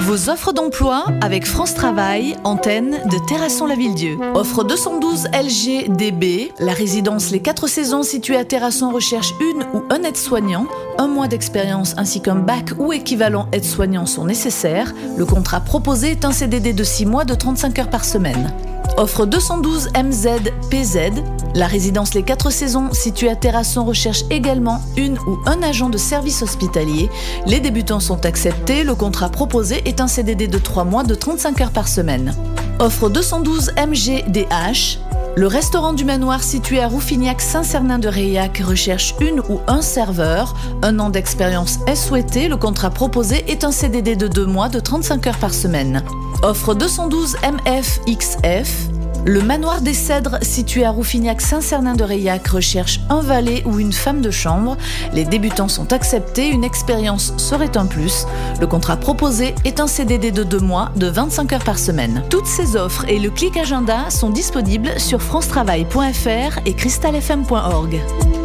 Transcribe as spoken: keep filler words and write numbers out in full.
Vos offres d'emploi avec France Travail, antenne de Terrasson-Lavilledieu. Offre deux cent douze L G D B, la résidence Les Quatre Saisons située à Terrasson recherche une ou un aide-soignant. Un mois d'expérience ainsi qu'un bac ou équivalent aide-soignant sont nécessaires. Le contrat proposé est un C D D de six mois de trente-cinq heures par semaine. Offre deux cent douze M Z P Z, la résidence Les Quatre Saisons située à Terrasson recherche également une ou un agent de service hospitalier. Les débutants sont acceptés, le contrat proposé est un C D D de trois mois de trente-cinq heures par semaine. Offre deux cent douze M G D H, le restaurant du Manoir situé à Rouffignac-Saint-Cernin-de-Réillac recherche une ou un serveur. Un an d'expérience est souhaité, le contrat proposé est un C D D de deux mois de trente-cinq heures par semaine. Offre deux cent douze M F X F, le Manoir des Cèdres situé à Rouffignac-Saint-Cernin-de-Réillac recherche un valet ou une femme de chambre. Les débutants sont acceptés, une expérience serait un plus. Le contrat proposé est un C D D de deux mois de vingt-cinq heures par semaine. Toutes ces offres et le clic agenda sont disponibles sur francetravail point f r et cristal f m point org.